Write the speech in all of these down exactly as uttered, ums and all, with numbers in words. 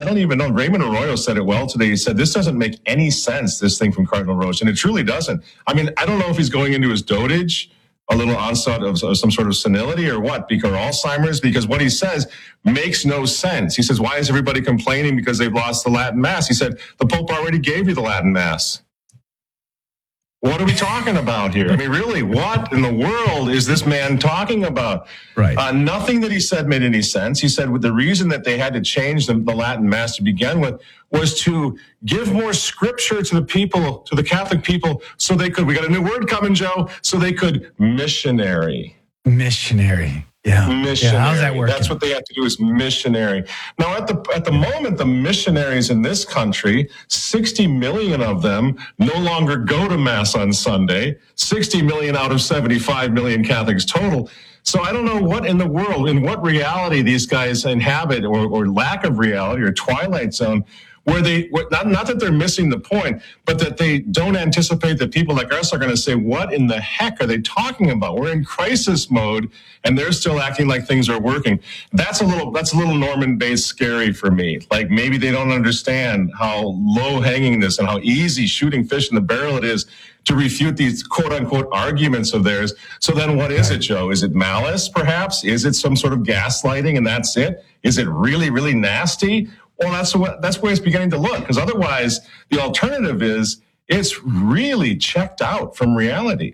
don't even know. Raymond Arroyo said it well today. He said, this doesn't make any sense, this thing from Cardinal Roche. And it truly doesn't. I mean, I don't know if he's going into his dotage, a little onset of, of some sort of senility or what, because Alzheimer's, because what he says makes no sense. He says, why is everybody complaining because they've lost the Latin Mass? He said, the Pope already gave you the Latin Mass. What are we talking about here? I mean, really, what in the world is this man talking about? Right. Uh, nothing that he said made any sense. He said with the reason that they had to change the, the Latin Mass to begin with was to give more scripture to the people, to the Catholic people, so they could, we got a new word coming, Joe, so they could missionary. Missionary. Yeah. Missionary. Yeah, how's that working? That's what they have to do, is missionary. Now, at the at the moment, the missionaries in this country, sixty million of them no longer go to Mass on Sunday, sixty million out of seventy-five million Catholics total. So I don't know what in the world, in what reality these guys inhabit, or, or lack of reality, or twilight zone, where they, not, not that they're missing the point, but that they don't anticipate that people like us are going to say, what in the heck are they talking about? We're in crisis mode, and they're still acting like things are working. That's a little, that's a little Norman Bates scary for me. Like, maybe they don't understand how low-hanging this and how easy shooting fish in the barrel it is to refute these quote-unquote arguments of theirs. So then what is it, Joe? Is it malice, perhaps? Is it some sort of gaslighting, and that's it? Is it really, really nasty? Well, that's what, that's where it's beginning to look, because otherwise the alternative is it's really checked out from reality.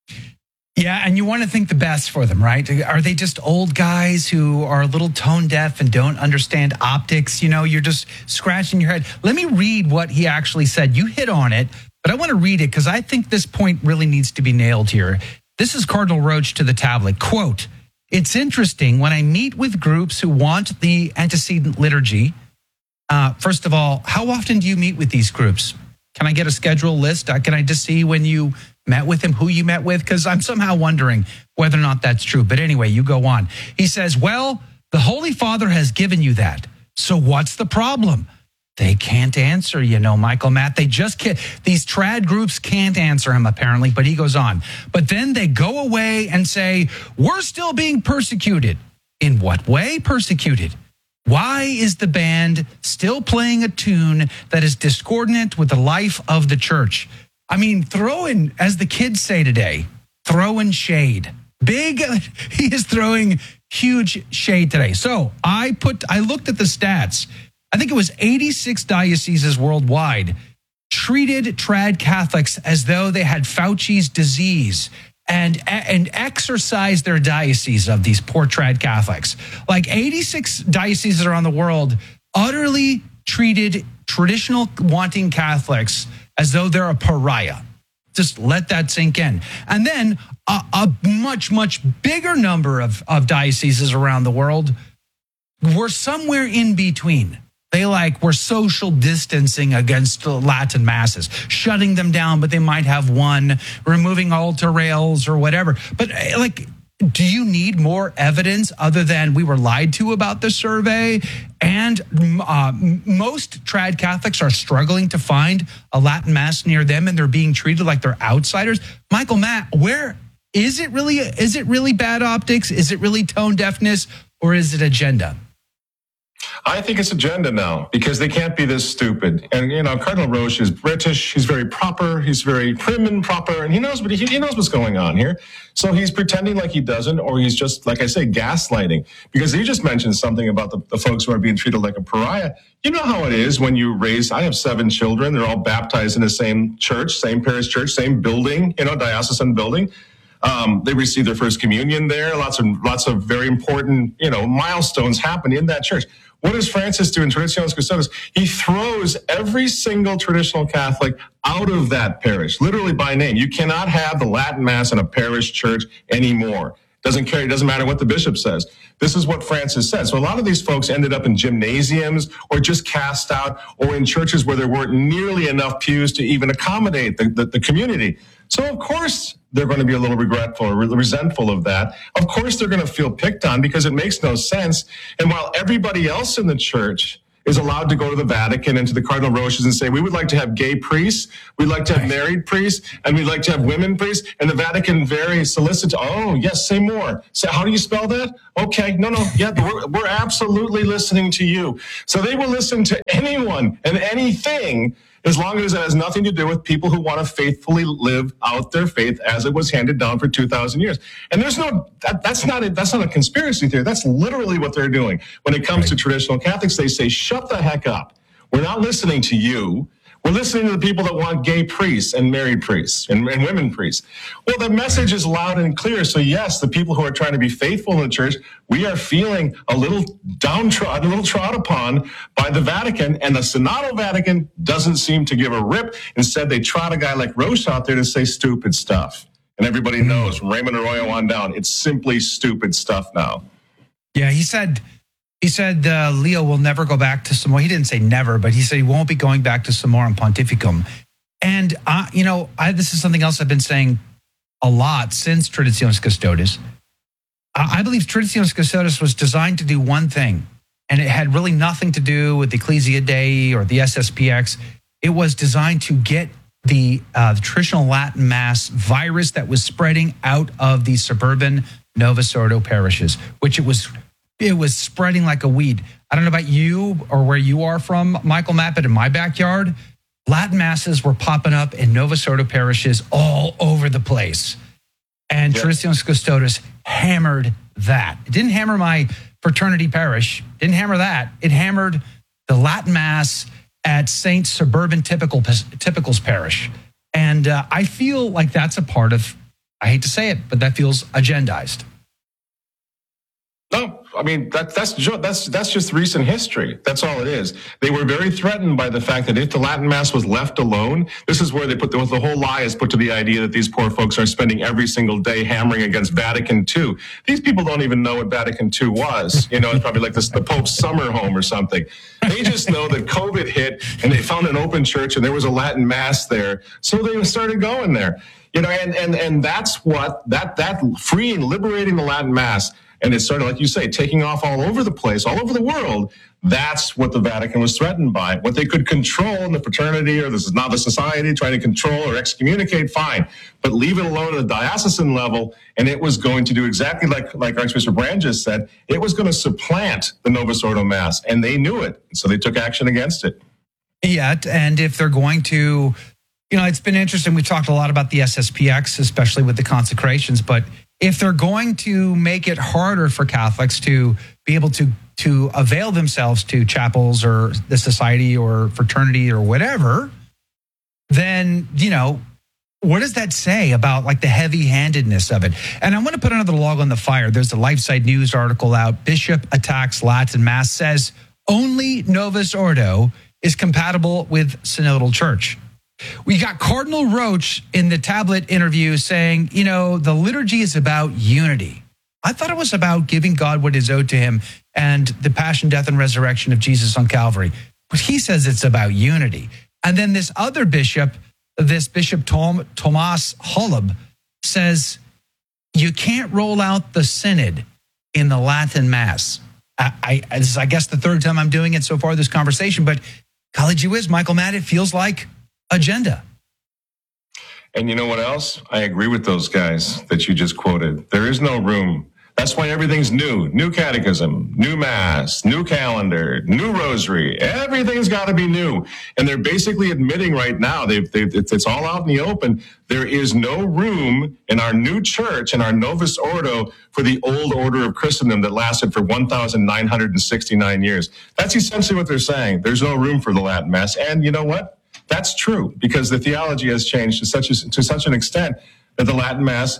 Yeah, and you want to think the best for them, right? Are they just old guys who are a little tone deaf and don't understand optics? You know, you're just scratching your head. Let me read what he actually said. You hit on it, but I want to read it because I think this point really needs to be nailed here. This is Cardinal Roche to the tablet. Quote, "It's interesting when I meet with groups who want the antecedent liturgy. Uh, first of all, how often do you meet with these groups? Can I get a schedule list? Uh, can I just see when you met with him, who you met with? Because I'm somehow wondering whether or not that's true. But anyway, you go on. He says, well, the Holy Father has given you that. So what's the problem? They can't answer, you know, Michael Matt. They just can't. These trad groups can't answer him, apparently. But he goes on. But then they go away and say, we're still being persecuted. In what way persecuted? Why is the band still playing a tune that is discordant with the life of the church? I mean, throwing, as the kids say today, throwing shade. Big, he is throwing huge shade today. So I put, I looked at the stats. I think it was eighty-six dioceses worldwide treated trad Catholics as though they had Fauci's disease and and exorcise their diocese of these poor trad Catholics. Like eighty-six dioceses around the world utterly treated traditional wanting Catholics as though they're a pariah. Just let that sink in. And then a, a much, much bigger number of, of dioceses around the world were somewhere in between. They like were social distancing against the Latin masses, shutting them down, but they might have one, removing altar rails or whatever. But like, do you need more evidence other than we were lied to about the survey? And uh, most trad Catholics are struggling to find a Latin mass near them, and they're being treated like they're outsiders. Michael Matt, where is it really? Is it really bad optics? Is it really tone deafness, or is it agenda? I think it's agenda now, because they can't be this stupid. And, you know, Cardinal Roche is British. He's very proper. He's very prim and proper. And he knows what he, he knows what's going on here. So he's pretending like he doesn't, or he's just, like I say, gaslighting. Because he just mentioned something about the, the folks who are being treated like a pariah. You know how it is when you raise, I have seven children. They're all baptized in the same church, same parish church, same building, you know, diocesan building. Um, they receive their first communion there. Lots of, lots of very important, you know, milestones happen in that church. What does Francis do in Traditionis Custodes? He throws every single traditional Catholic out of that parish, literally by name. You cannot have the Latin Mass in a parish church anymore. Doesn't care. It doesn't matter what the bishop says. This is what Francis said. So a lot of these folks ended up in gymnasiums or just cast out, or in churches where there weren't nearly enough pews to even accommodate the, the, the community. So of course they're going to be a little regretful or resentful of that. Of course they're going to feel picked on because it makes no sense. And while everybody else in the church is allowed to go to the Vatican and to the Cardinal Roches and say, we would like to have gay priests, we'd like to have married priests, and we'd like to have women priests. And the Vatican very solicits, oh, yes, say more. So how do you spell that? Okay, no, no, yeah, we're, we're absolutely listening to you. So they will listen to anyone and anything as long as it has nothing to do with people who want to faithfully live out their faith as it was handed down for two thousand years. And there's no, that, that's not a, that's not a conspiracy theory. That's literally what they're doing. When it comes right. to traditional Catholics, they say, shut the heck up. We're not listening to you. We're listening to the people that want gay priests and married priests and, and women priests. Well, the message is loud and clear. So yes, the people who are trying to be faithful in the church, we are feeling a little downtrodden, a little trod upon by the Vatican, and the Synodal Vatican doesn't seem to give a rip. Instead, they trot a guy like Roche out there to say stupid stuff. And everybody knows from Raymond Arroyo on down, it's simply stupid stuff now. Yeah, he said... He said uh, Leo will never go back to Summorum. He didn't say never, but he said he won't be going back to Summorum Pontificum. And, uh, you know, I, this is something else I've been saying a lot since Traditionis Custodes. I, I believe Traditionis Custodes was designed to do one thing, and it had really nothing to do with the Ecclesia Dei or the S S P X. It was designed to get the, uh, the traditional Latin Mass virus that was spreading out of the suburban Novus Ordo parishes, which it was... It was spreading like a weed. I don't know about you or where you are from, Michael Matt, but in my backyard, Latin masses were popping up in Novus Ordo parishes all over the place. And yep. Traditionis Custodes hammered that. It didn't hammer my fraternity parish. Didn't hammer that. It hammered the Latin Mass at Saint Suburban Typical, Typicals Parish. And uh, I feel like that's a part of, I hate to say it, but that feels agendized. No, I mean, that, that's, that's, that's just recent history. That's all it is. They were very threatened by the fact that if the Latin Mass was left alone, this is where they put the, the whole lie is put to the idea that these poor folks are spending every single day hammering against Vatican Two. These people don't even know what Vatican Two was. You know, it's probably like this, the Pope's summer home or something. They just know that COVID hit and they found an open church and there was a Latin Mass there. So they started going there. You know, and, and, and that's what, that, that freeing, liberating the Latin Mass, and it started, like you say, taking off all over the place, all over the world. That's what the Vatican was threatened by. What they could control in the fraternity or this is not the society, trying to control or excommunicate, fine. But leave it alone at the diocesan level, and it was going to do exactly like, like Archbishop Brand just said. It was going to supplant the Novus Ordo Mass, and they knew it. So they took action against it. Yeah, and if they're going to, you know, it's been interesting. We've talked a lot about the S S P X, especially with the consecrations, but if they're going to make it harder for Catholics to be able to to avail themselves to chapels or the society or fraternity or whatever, then, you know, what does that say about like the heavy-handedness of it? And I want to put another log on the fire. There's a LifeSite News article out. Bishop attacks Latin Mass, says only Novus Ordo is compatible with Synodal Church. We got Cardinal Roche in the Tablet interview saying, you know, the liturgy is about unity. I thought it was about giving God what is owed to him and the passion, death, and resurrection of Jesus on Calvary. But he says it's about unity. And then this other bishop, this Bishop Tom, Tomas Holub, says you can't roll out the synod in the Latin Mass. I, I, this is, I guess, the third time I'm doing it so far, this conversation, but golly gee whiz, Michael Matt, it feels like agenda. And you know what else? I agree with those guys that you just quoted. There is no room. That's why everything's new. New catechism, new mass, new calendar, new rosary. Everything's got to be new. And they're basically admitting right now, they've, they've, it's all out in the open. There is no room in our new church, in our Novus Ordo, for the old order of Christendom that lasted for one thousand nine hundred sixty-nine years. That's essentially what they're saying. There's no room for the Latin Mass. And you know what? That's true, because the theology has changed to such a, to such an extent that the Latin Mass,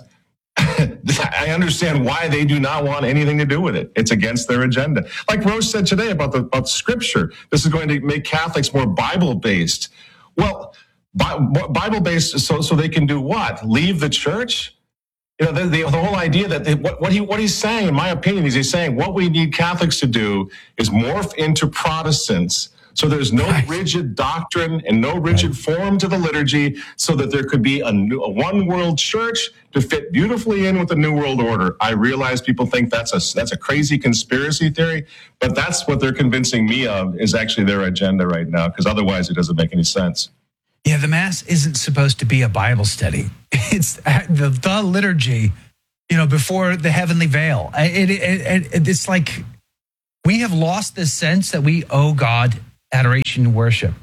I understand why they do not want anything to do with it. It's against their agenda. Like Roche said today about the about Scripture, this is going to make Catholics more Bible-based. Well, Bible-based so so they can do what? Leave the church? You know, the, the, the whole idea that they, what, what he what he's saying, in my opinion, is he's saying what we need Catholics to do is morph into Protestants So there's no Right. rigid doctrine and no rigid Right. form to the liturgy, so that there could be a, new, a one world church to fit beautifully in with the New World Order. I realize people think that's a that's a crazy conspiracy theory, but that's what they're convincing me of is actually their agenda right now, because otherwise it doesn't make any sense. Yeah, the Mass isn't supposed to be a Bible study. It's the, the liturgy, you know, before the heavenly veil. It, it, it, it's like we have lost this sense that we owe God adoration and worship.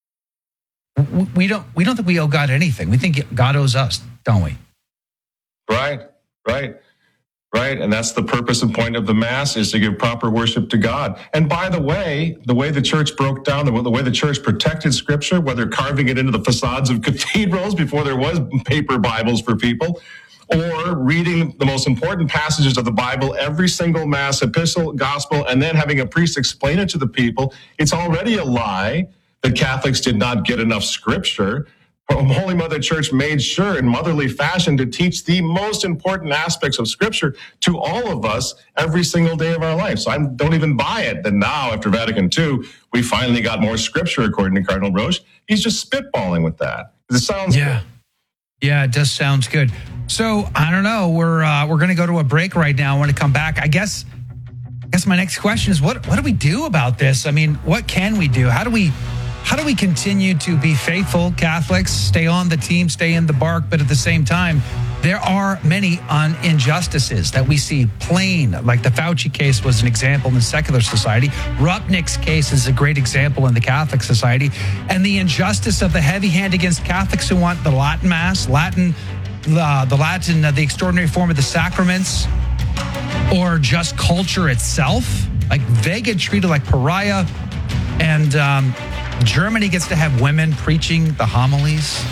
We don't, we don't think we owe God anything. We think God owes us, don't we? Right, right, right. And that's the purpose and point of the Mass, is to give proper worship to God. And by the way, the way the church broke down, the, the way the church protected Scripture, whether carving it into the facades of cathedrals before there was paper Bibles for people, or reading the most important passages of the Bible, every single Mass, epistle, gospel, and then having a priest explain it to the people, it's already a lie that Catholics did not get enough Scripture. Holy Mother Church made sure in motherly fashion to teach the most important aspects of Scripture to all of us every single day of our life. So I don't even buy it that now, after Vatican Two, we finally got more Scripture, according to Cardinal Roche. He's just spitballing with that. It sounds Yeah. good. Yeah, it does sound good. So I don't know. We're uh, we're going to go to a break right now. I want to come back. I guess. I guess my next question is what what do we do about this? I mean, what can we do? How do we how do we continue to be faithful Catholics, stay on the team, stay in the bark, but at the same time, there are many un- injustices that we see plain, like the Fauci case was an example in the secular society. Rupnik's case is a great example in the Catholic society. And the injustice of the heavy hand against Catholics who want the Latin Mass, Latin, uh, the Latin, uh, the extraordinary form of the sacraments, or just culture itself. Like they get treated like pariah. And um, Germany gets to have women preaching the homilies.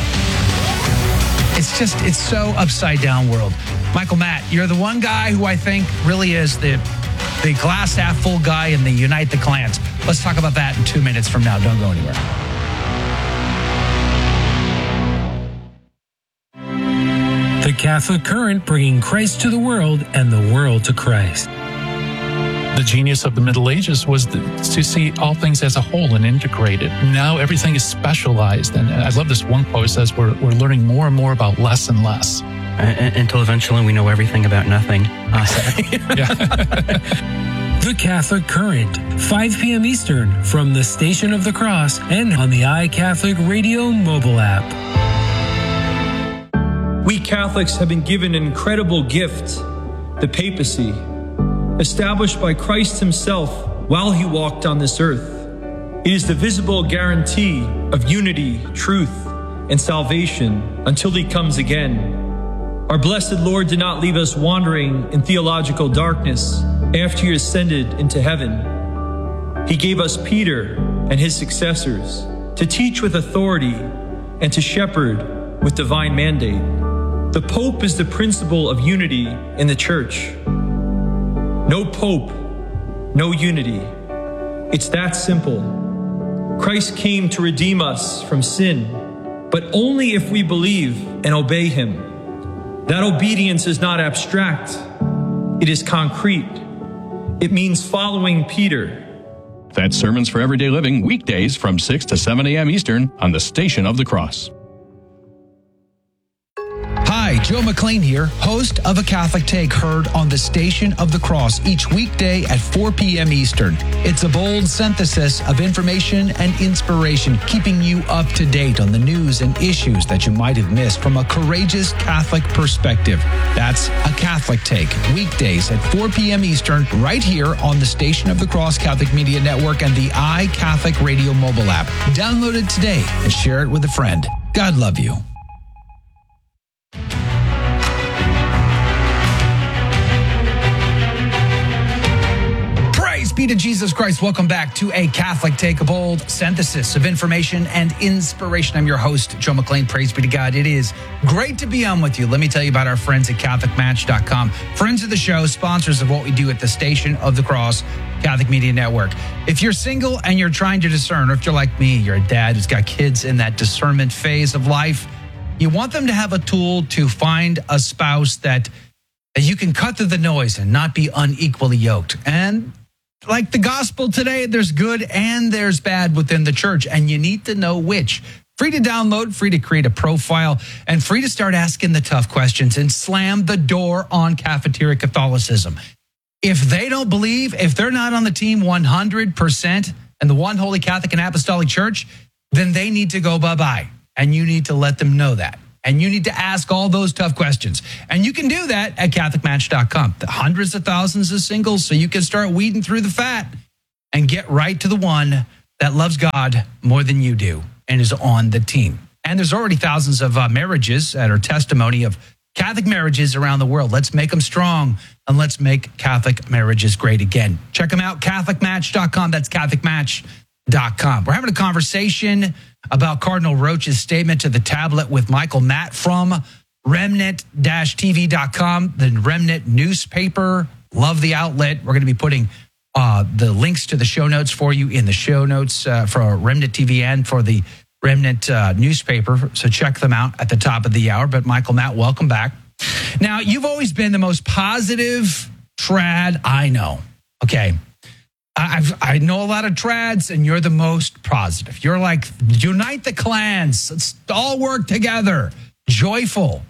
It's just, it's so upside down world. Michael Matt, you're the one guy who I think really is the the glass half full guy in the Unite the Clans. Let's talk about that in two minutes from now. Don't go anywhere. The Catholic Current, bringing Christ to the world and the world to Christ. The genius of the Middle Ages was the, to see all things as a whole and integrated. Now everything is specialized. And I love this one quote says we're, we're learning more and more about less and less. Uh, until eventually we know everything about nothing. Uh, The Catholic Current, five p.m. Eastern, from the Station of the Cross and on the iCatholic Radio mobile app. We Catholics have been given an incredible gift, the papacy, established by Christ himself while he walked on this earth. It is the visible guarantee of unity, truth, and salvation until he comes again. Our blessed Lord did not leave us wandering in theological darkness after he ascended into heaven. He gave us Peter and his successors to teach with authority and to shepherd with divine mandate. The Pope is the principle of unity in the Church. No Pope, no unity. It's that simple. Christ came to redeem us from sin, but only if we believe and obey him. That obedience is not abstract. It is concrete. It means following Peter. That's Sermons for Everyday Living, weekdays from six to seven a.m. Eastern on the Station of the Cross. Hi, Joe McLean here, host of A Catholic Take, heard on the Station of the Cross each weekday at four p.m. Eastern. It's a bold synthesis of information and inspiration, keeping you up to date on the news and issues that you might have missed from a courageous Catholic perspective. That's A Catholic Take, weekdays at four p.m. Eastern, right here on the Station of the Cross Catholic Media Network and the iCatholic Radio mobile app. Download it today and share it with a friend. God love you. Be to Jesus Christ. Welcome back to A Catholic Take, a bold synthesis of information and inspiration. I'm your host, Joe McLean. Praise be to God. It is great to be on with you. Let me tell you about our friends at Catholic Match dot com. Friends of the show, sponsors of what we do at the Station of the Cross Catholic Media Network. If you're single and you're trying to discern, or if you're like me, you're a dad who's got kids in that discernment phase of life, you want them to have a tool to find a spouse that, that you can cut through the noise and not be unequally yoked. And like the gospel today, there's good and there's bad within the church, and you need to know which. Free to download, free to create a profile, and free to start asking the tough questions and slam the door on cafeteria Catholicism. If they don't believe, if they're not on the team one hundred percent and the one Holy Catholic and Apostolic Church, then they need to go bye-bye. And you need to let them know that. And you need to ask all those tough questions. And you can do that at Catholic Match dot com. The hundreds of thousands of singles, so you can start weeding through the fat and get right to the one that loves God more than you do and is on the team. And there's already thousands of uh, marriages that are testimony of Catholic marriages around the world. Let's make them strong, and let's make Catholic marriages great again. Check them out, Catholic Match dot com. That's Catholic Match dot com. We're having a conversation about Cardinal Roach's statement to the tablet with Michael Matt from remnant dash T V dot com, the Remnant newspaper. Love the outlet. We're going to be putting uh, the links to the show notes for you in the show notes uh, for Remnant T V and for the Remnant uh, newspaper. So check them out at the top of the hour. But Michael Matt, welcome back. Now, you've always been the most positive trad I know. Okay. I've, I know a lot of trads, and you're the most positive. You're like, unite the clans. Let's all work together. Joyful.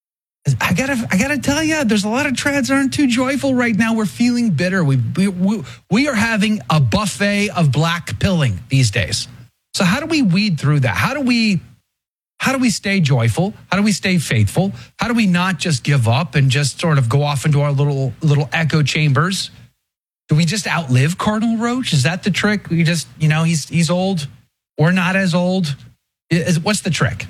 I gotta, I gotta tell you, there's a lot of trads that aren't too joyful right now. We're feeling bitter. We, we, we, we are having a buffet of black pilling these days. So how do we weed through that? How do we, how do we stay joyful? How do we stay faithful? How do we not just give up and just sort of go off into our little, little echo chambers? Do we just outlive Cardinal Roach? Is that the trick? We just, you know, he's he's old. We're not as old. Is, what's the trick?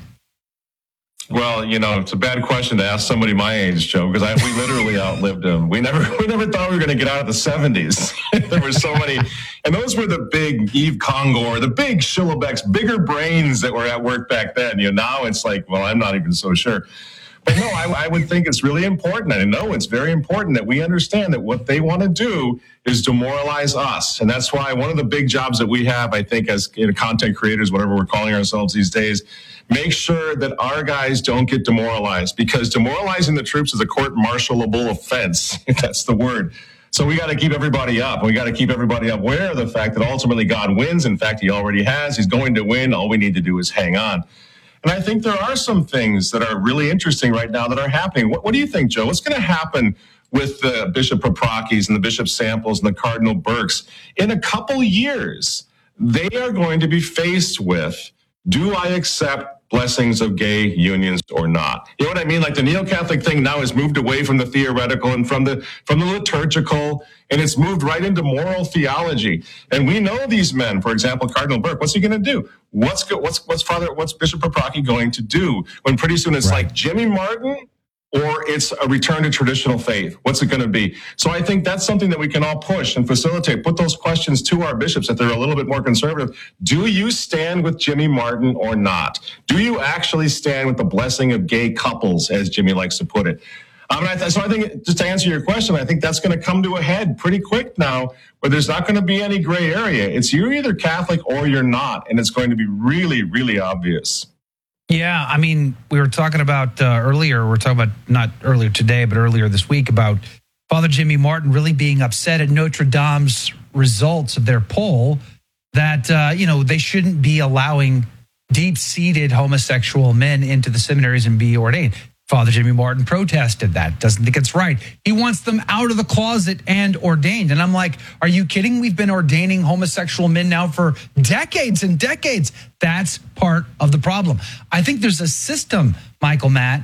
Well, you know, it's a bad question to ask somebody my age, Joe, because I, we literally outlived him. We never we never thought we were going to get out of the seventies. There were so many. And those were the big Eve Kongor, the big Schillerbecks, bigger brains that were at work back then. You know, now it's like, well, I'm not even so sure. But no, I, I would think it's really important. I know it's very important that we understand that what they want to do is demoralize us. And that's why one of the big jobs that we have, I think, as you know, content creators, whatever we're calling ourselves these days, make sure that our guys don't get demoralized, because demoralizing the troops is a court-martialable offense. That's the word. So we got to keep everybody up. We got to keep everybody aware of the fact that ultimately God wins. In fact, he already has. He's going to win. All we need to do is hang on. And I think there are some things that are really interesting right now that are happening. What, what do you think, Joe? What's going to happen with the Bishop Paprocki's and the Bishop Samples and the Cardinal Burkes? In a couple years, they are going to be faced with, do I accept blessings of gay unions or not? You know what I mean? Like the neo-Catholic thing now has moved away from the theoretical and from the from the liturgical, and it's moved right into moral theology. And we know these men, for example, Cardinal Burke, what's he going to do? What's go, what's what's Father what's Bishop Paprocki going to do when pretty soon it's right. like Jimmy Martin, or it's a return to traditional faith? What's it going to be? So I think that's something that we can all push and facilitate. Put those questions to our bishops if they're a little bit more conservative. Do you stand with Jimmy Martin or not? Do you actually stand with the blessing of gay couples, as Jimmy likes to put it? Um, I th- so I think, just to answer your question, I think that's going to come to a head pretty quick now, where there's not going to be any gray area. It's you're either Catholic or you're not, and it's going to be really, really obvious. Yeah, I mean, we were talking about uh, earlier, we we're talking about not earlier today, but earlier this week about Father Jimmy Martin really being upset at Notre Dame's results of their poll that, uh, you know, they shouldn't be allowing deep-seated homosexual men into the seminaries and be ordained. Father Jimmy Martin protested that, doesn't think it's right. He wants them out of the closet and ordained. And I'm like, are you kidding? We've been ordaining homosexual men now for decades and decades. That's part of the problem. I think there's a system, Michael Matt,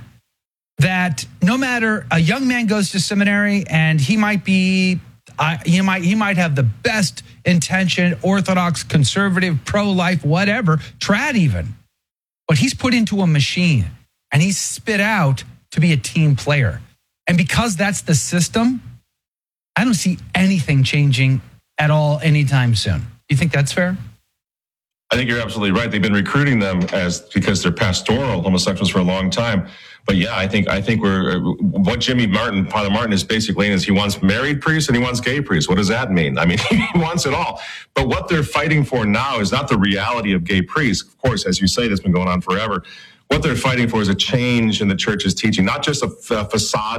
that no matter a young man goes to seminary and he might be, uh, he might he might have the best intention, Orthodox, conservative, pro-life, whatever, trad even, but he's put into a machine. And he's spit out to be a team player. And because that's the system, I don't see anything changing at all anytime soon. Do you think that's fair? I think you're absolutely right. They've been recruiting them as because they're pastoral homosexuals for a long time. But yeah, I think I think we're what Jimmy Martin, Father Martin, is basically is he wants married priests and he wants gay priests. What does that mean? I mean, he wants it all. But what they're fighting for now is not the reality of gay priests. Of course, as you say, that's been going on forever. What they're fighting for is a change in the church's teaching, not just a, f- a facade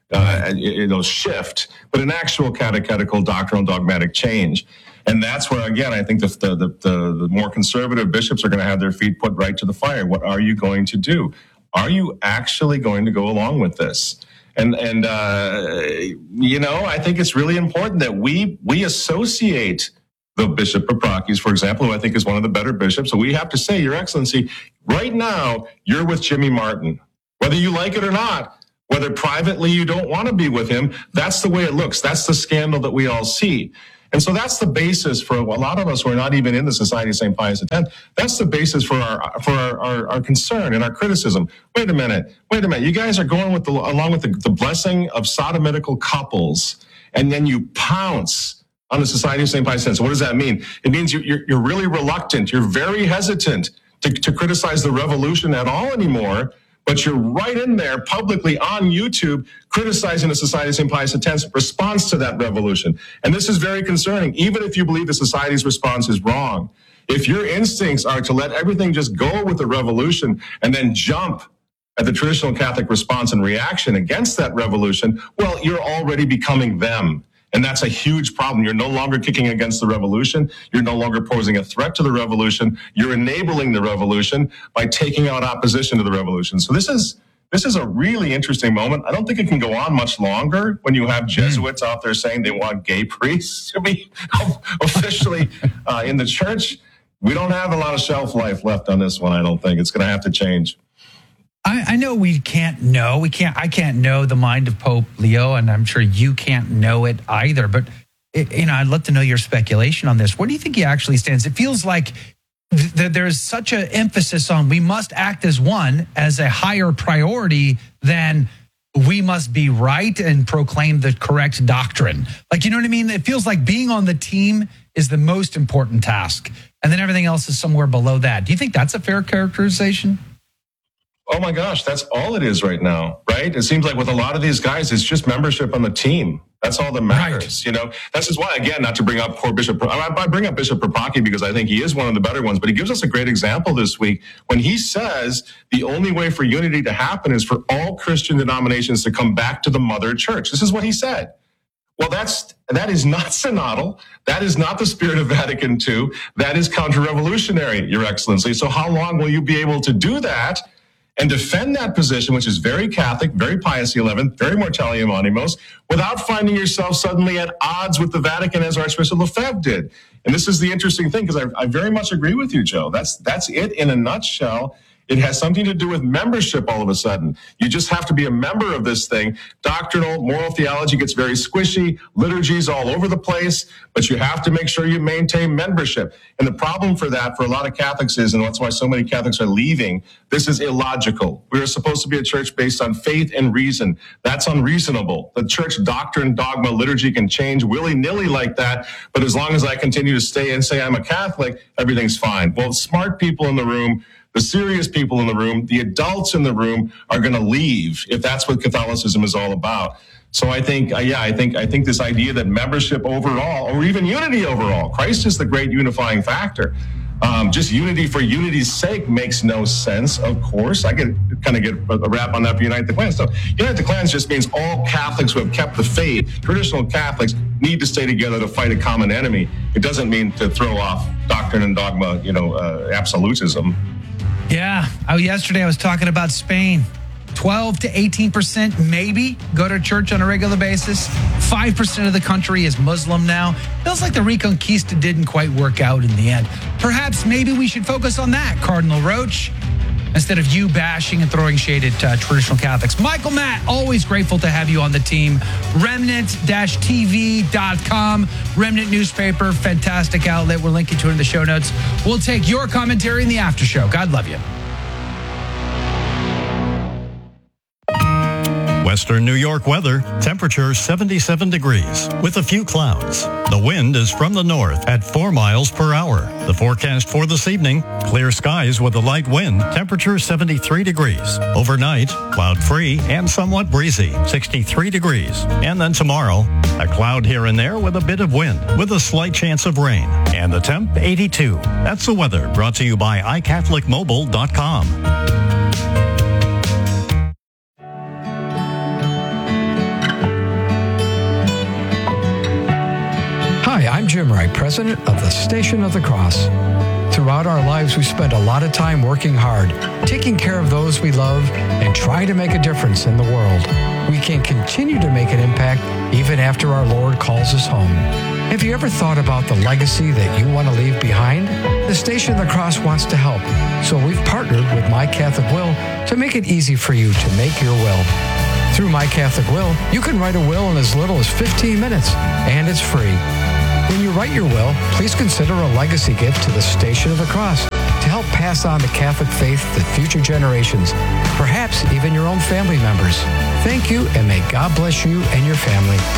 uh, you know, shift, but an actual catechetical, doctrinal, dogmatic change. And that's where, again, I think the, the, the, the more conservative bishops are going to have their feet put right to the fire. What are you going to do? Are you actually going to go along with this? And, and uh, you know, I think it's really important that we we associate the Bishop Paprocki, for example, who I think is one of the better bishops. So we have to say, Your Excellency, right now, you're with Jimmy Martin. Whether you like it or not, whether privately you don't want to be with him, that's the way it looks. That's the scandal that we all see. And so that's the basis for a lot of us who are not even in the Society of Saint Pius X. That's the basis for our for our, our, our concern and our criticism. Wait a minute. Wait a minute. You guys are going with the, along with the, the blessing of sodomitical couples, and then you pounce on the Society of Saint Pius X. So what does that mean? It means you, you're, you're really reluctant. You're very hesitant to, to criticize the revolution at all anymore. But you're right in there publicly on YouTube criticizing the Society of Saint Pius X's response to that revolution. And this is very concerning, even if you believe the Society's response is wrong. If your instincts are to let everything just go with the revolution and then jump at the traditional Catholic response and reaction against that revolution, well, you're already becoming them. And that's a huge problem. You're no longer kicking against the revolution. You're no longer posing a threat to the revolution. You're enabling the revolution by taking out opposition to the revolution. So this is this is a really interesting moment. I don't think it can go on much longer when you have Jesuits out there saying they want gay priests to be officially uh, in the church. We don't have a lot of shelf life left on this one, I don't think. It's going to have to change. I, I know we can't know. We can't. I can't know the mind of Pope Leo, and I'm sure you can't know it either. But it, you know, I'd love to know your speculation on this. Where do you think he actually stands? It feels like th- th- there's such an emphasis on we must act as one, as a higher priority than we must be right and proclaim the correct doctrine. Like, you know what I mean? It feels like being on the team is the most important task, and then everything else is somewhere below that. Do you think that's a fair characterization? Oh my gosh, that's all it is right now, right? It seems like with a lot of these guys, it's just membership on the team. That's all that matters, right. You know. This is why, again, not to bring up poor Bishop, I bring up Bishop Paprocki because I think he is one of the better ones, but he gives us a great example this week when he says the only way for unity to happen is for all Christian denominations to come back to the mother church. This is what he said. Well, that's that is not synodal. That is not the spirit of Vatican Two. That is counter-revolutionary, Your Excellency. So how long will you be able to do that and defend that position, which is very Catholic, very Pius the eleventh, very Mortalium Animos, without finding yourself suddenly at odds with the Vatican as Archbishop Lefebvre did? And this is the interesting thing, because I, I very much agree with you, Joe. That's that's it in a nutshell. It has something to do with membership all of a sudden. You just have to be a member of this thing. Doctrinal, moral theology gets very squishy, liturgies all over the place, but you have to make sure you maintain membership. And the problem for that for a lot of Catholics is, and that's why so many Catholics are leaving, this is illogical. We are supposed to be a church based on faith and reason. That's unreasonable. The church doctrine, dogma, liturgy can change willy-nilly like that, but as long as I continue to stay and say I'm a Catholic, everything's fine. Well, smart people in the room, the serious people in the room, the adults in the room are going to leave if that's what Catholicism is all about. So I think, uh, yeah, I think, I think this idea that membership overall, or even unity overall, Christ is the great unifying factor. Um, just unity for unity's sake makes no sense, of course. I could kind of get a rap on that for Unite the Clans. So Unite the Clans just means all Catholics who have kept the faith, traditional Catholics, need to stay together to fight a common enemy. It doesn't mean to throw off doctrine and dogma, you know, uh, absolutism. Yeah. Oh, yesterday I was talking about Spain. twelve to eighteen percent maybe go to church on a regular basis. five percent of the country is Muslim now. Feels like the Reconquista didn't quite work out in the end. Perhaps maybe we should focus on that, Cardinal Roach, instead of you bashing and throwing shade at uh, traditional Catholics. Michael Matt, always grateful to have you on the team. remnant dash t v dot com, Remnant newspaper, fantastic outlet. We're linking to it in the show notes. We'll take your commentary in the after show. God love you. Western New York weather, temperature seventy-seven degrees with a few clouds. The wind is from the north at four miles per hour. The forecast for this evening, clear skies with a light wind, temperature seventy-three degrees. Overnight, cloud-free and somewhat breezy, sixty-three degrees. And then tomorrow, a cloud here and there with a bit of wind with a slight chance of rain. And the temp, eighty-two. That's the weather brought to you by i catholic mobile dot com. president of the Station of the Cross. Throughout our lives, we spend a lot of time working hard, taking care of those we love, and trying to make a difference in the world. We can continue to make an impact even after our Lord calls us home. Have you ever thought about the legacy that you want to leave behind? The Station of the Cross wants to help, so we've partnered with My Catholic Will to make it easy for you to make your will. Through My Catholic Will, you can write a will in as little as fifteen minutes, and it's free. When you write your will, please consider a legacy gift to the Station of the Cross to help pass on the Catholic faith to future generations, perhaps even your own family members. Thank you, and may God bless you and your family.